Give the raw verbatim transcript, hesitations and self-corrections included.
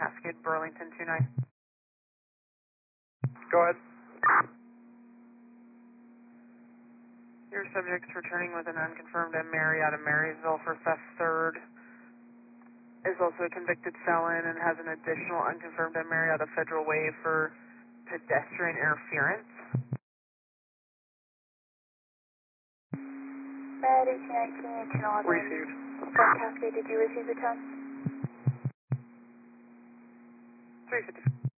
Cascade, Burlington two nine. Go ahead. Your subject's returning with an unconfirmed M. Mary out of Marysville for theft third. Is also a convicted felon and has an additional unconfirmed M. Mary out of Federal Way for pedestrian interference. Med eighteen nineteen, eighteen eleven. Received. From Cascade, did you receive the ten? three fifty.